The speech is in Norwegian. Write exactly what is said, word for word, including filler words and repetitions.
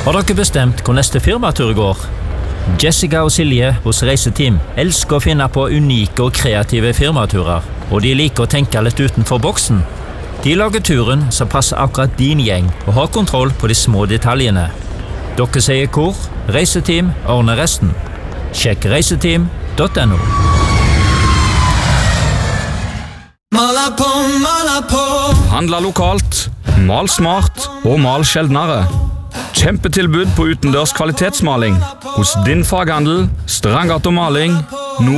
Har dere bestemt hvor neste firmatur går? Jessica og Silje hos Reiseteam elsker å finne på unike og kreative firmaturer, og de liker å tenke litt utenfor boksen. De lager turen som passer akkurat din gjeng og har kontroll på de små detaljene. Dere sier hvor? Reiseteam ordner resten. Sjekk reiseteam punktum no. Handla lokalt, mal smart og mal sjeldnere. Kjempetilbud på utendørs kvalitetsmaling hos din faghandel Strandgata Maling